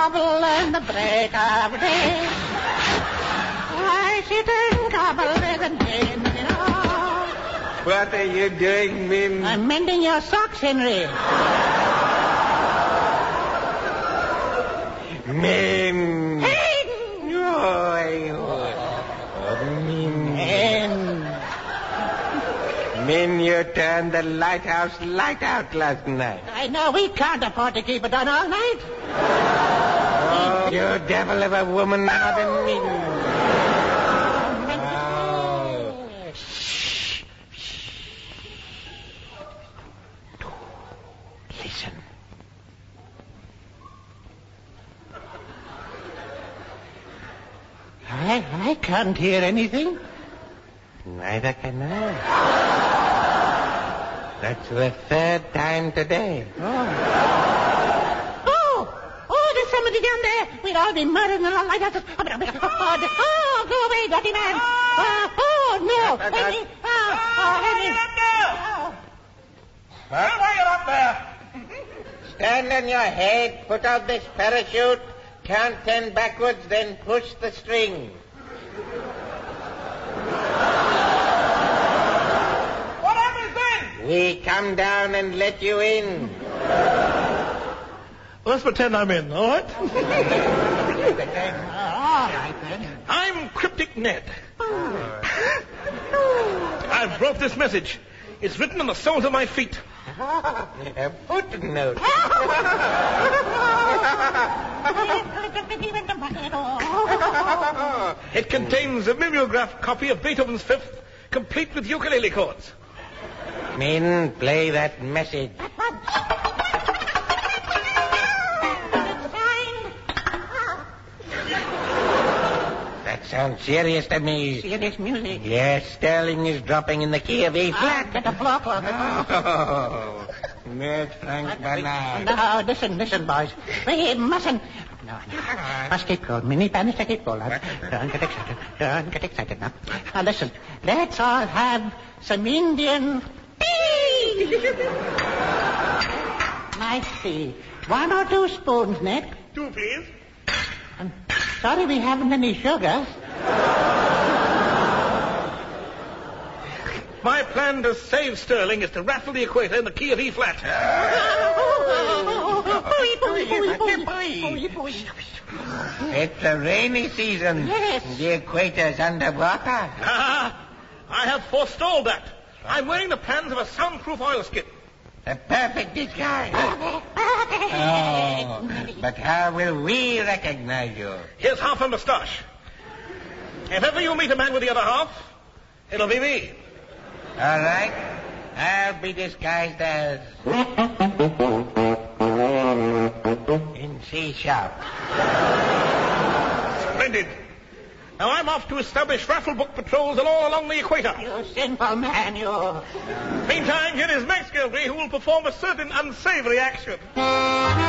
cobble and the break of day. I sit and cobble with an end. What are you doing, Min? I'm mending your socks, Henry. Min. Hey! Min, you turned the lighthouse light out last night. I know we can't afford to keep it on all night. Oh, you devil of a woman, Mother Min. Listen. I can't hear anything. Neither can I. That's the third time today. Oh, there's somebody down there. We'd all be murdered in the lighthouse. Oh, go away, dirty man. No. Henry. Henry. What? Why are you up there? Stand on your head, put out this parachute, count 10 backwards, then push the string. What happens then? We come down and let you in. Let's pretend I'm in, all right? All right, then. I'm Cryptic Ned. I've brought this message. It's written on the soles of my feet. A footnote. It contains a mimeograph copy of Beethoven's Fifth, complete with ukulele chords. Min, play that message. That sounds serious to me. Serious music. Yes, Sterling is dropping in the key of E flat. Get the floor cloth. Oh, Ned Frank Bernard. No, listen, boys. We mustn't. No. Must keep cool. Minnie Banish to keep cool. Don't get excited now. Now, listen. Let's all have some Indian tea. Nice tea. 1 or 2 spoons, Ned. 2, please. I'm sorry we haven't any sugar. My plan to save Sterling is to raffle the equator in the key of E flat. It's a rainy season. Yes. The equator's underwater. I have forestalled that. I'm wearing the plans of a soundproof oilskin. A perfect disguise. Oh, but how will we recognize you? Here's half a moustache. If ever you meet a man with the other half, it'll be me. All right. I'll be disguised as... in C sharp. Splendid. Now I'm off to establish raffle book patrols all along the equator. You sinful man, you. Meantime, here is Max Gilby, who will perform a certain unsavory action.